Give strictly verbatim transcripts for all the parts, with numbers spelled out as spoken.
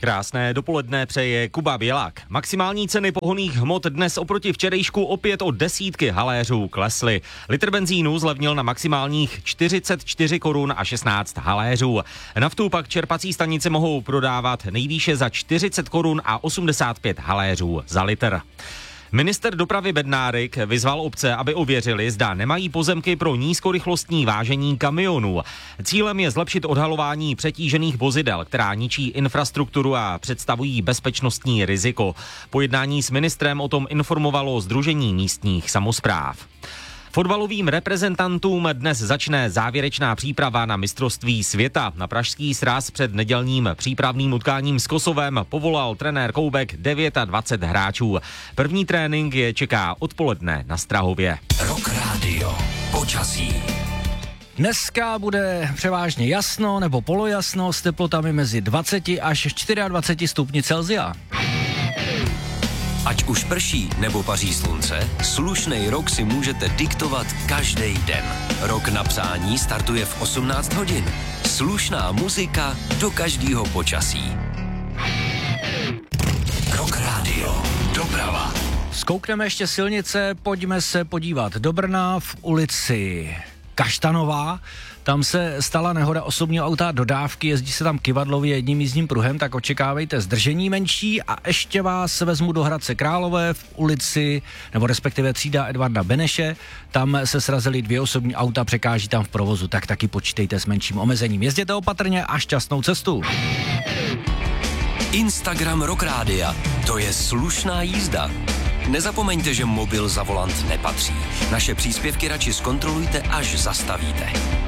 Krásné dopoledne přeje Kuba Bělák. Maximální ceny pohonných hmot dnes oproti včerejšku opět o desítky haléřů klesly. Litr benzínu zlevnil na maximálních čtyřicet čtyři korun a šestnáct haléřů. Naftu pak čerpací stanice mohou prodávat nejvýše za čtyřicet korun a osmdesát pět haléřů za litr. Minister dopravy Bednárik vyzval obce, aby ověřili, zda nemají pozemky pro nízkorychlostní vážení kamionů. Cílem je zlepšit odhalování přetížených vozidel, která ničí infrastrukturu a představují bezpečnostní riziko. Po jednání s ministrem o tom informovalo Sdružení místních samospráv. Fotbalovým reprezentantům dnes začne závěrečná příprava na mistrovství světa. Na pražský sraz před nedělním přípravným utkáním s Kosovem povolal trenér Koubek dvacet devět hráčů. První trénink je čeká odpoledne na Strahově. Rock Radio. Počasí. Dneska bude převážně jasno nebo polojasno s teplotami mezi dvacet až dvacet čtyři stupni Celsia. Ať už prší nebo paří slunce, slušnej rok si můžete diktovat každý den. Rok na přání startuje v osmnáct hodin. Slušná muzika do každého počasí. Rock Radio. Doprava. Zkoukneme ještě silnice, pojďme se podívat do Brna v ulici Kaštanová. Tam se stala nehoda osobního auta dodávky, jezdí se tam kyvadlově jedním jízdním pruhem, tak očekávejte zdržení menší a ještě vás vezmu do Hradce Králové v ulici, nebo respektive třída Edvarda Beneše. Tam se srazily dvě osobní auta, překáží tam v provozu, tak taky počítejte s menším omezením. Jezděte opatrně a šťastnou cestu. Instagram Rock Rádia. To je slušná jízda. Nezapomeňte, že mobil za volant nepatří. Naše příspěvky radši zkontrolujte, až zastavíte.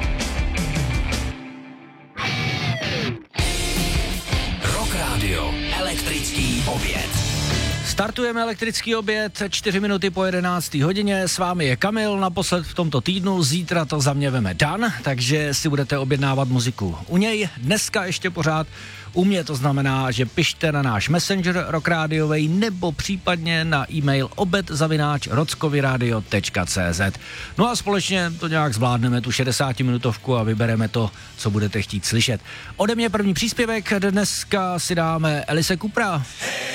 Rock Radio. Elektrický oběd. Startujeme elektrický oběd, čtyři minuty po jedenácté hodině, s vámi je Kamil, naposled v tomto týdnu, zítra to za mě veme Dan, takže si budete objednávat muziku u něj, dneska ještě pořád u mě, to znamená, že pište na náš Messenger Rock Rádiovej nebo případně na e-mail obed zavináč rockovyradio tečka cé zet. No a společně to nějak zvládneme, tu šedesátiminutovku a vybereme to, co budete chtít slyšet. Ode mě první příspěvek, dneska si dáme Alice Coopera.